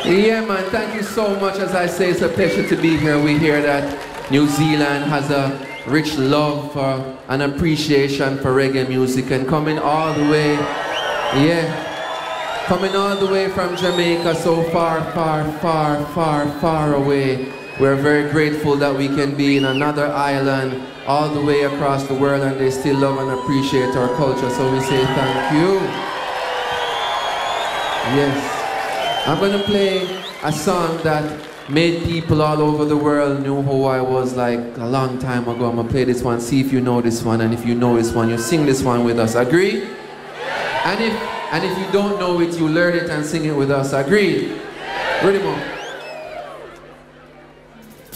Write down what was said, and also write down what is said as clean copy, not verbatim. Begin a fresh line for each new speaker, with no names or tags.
Yeah, man, thank you so much. As I say, it's a pleasure to be here. We hear that New Zealand has a rich love for and appreciation for reggae music, and coming all the way, coming all the way from Jamaica, so far, far away. We're very grateful that we can be in another island all the way across the world, and they still love and appreciate our culture, so we say thank you. Yes. I'm going to play a song that made people all over the world knew who I was like a long time ago. I'm going to play this one, see if you know this one, and if you know this one, you sing this one with us. Agree? And if you don't know it, you learn it and sing it with us. Agree? Ready, Mom?